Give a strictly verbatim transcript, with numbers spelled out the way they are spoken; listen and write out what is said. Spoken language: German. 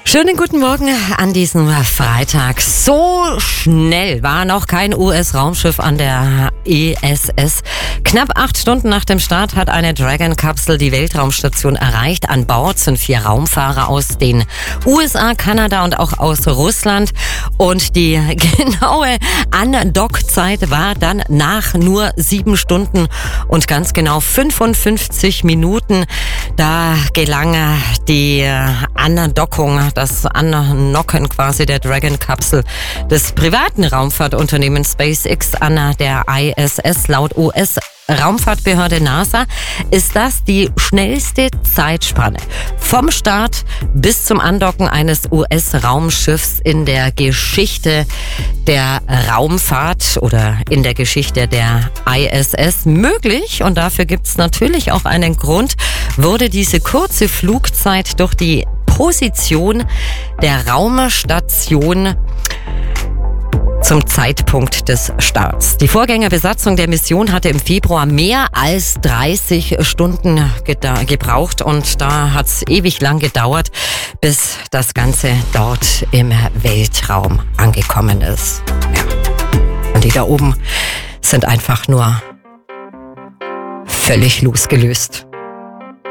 Schönen guten Morgen an diesem Freitag. So schnell war noch kein U S-Raumschiff an der I S S. Knapp acht Stunden nach dem Start hat eine Dragon-Kapsel die Weltraumstation erreicht. An Bord sind vier Raumfahrer aus den U S A, Kanada und auch aus Russland. Und die genaue Andockzeit war dann nach nur sieben Stunden und ganz genau fünfundfünfzig Minuten. Da gelang die Andockung, das Annocken quasi der Dragon-Kapsel des privaten Raumfahrtunternehmens SpaceX an der I S S. Laut U S-Raumfahrtbehörde NASA ist das die schnellste Zeitspanne vom Start bis zum Andocken eines U S-Raumschiffs in der Geschichte der Raumfahrt oder in der Geschichte der I S S möglich. Und dafür gibt es natürlich auch einen Grund, wurde diese kurze Flugzeit durch die Position der Raumstation zum Zeitpunkt des Starts. Die Vorgängerbesatzung der Mission hatte im Februar mehr als dreißig Stunden geda- gebraucht und da hat es ewig lang gedauert, bis das Ganze dort im Weltraum angekommen ist. Ja. Und die da oben sind einfach nur völlig losgelöst.